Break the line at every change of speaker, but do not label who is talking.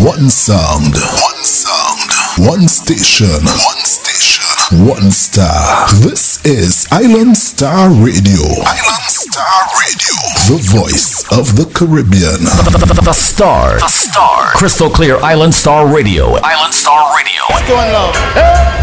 One sound. One sound. One station. One station. One star. This is Island Star Radio. Island Star Radio. The voice of the Caribbean.
The Star. The Star. Crystal clear Island Star Radio. Island Star Radio.
What's going on? Hey!